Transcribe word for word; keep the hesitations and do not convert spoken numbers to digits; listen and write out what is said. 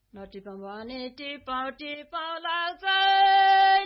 နော်ဒီပံပွားနေတီပေါတီပေါလာစေ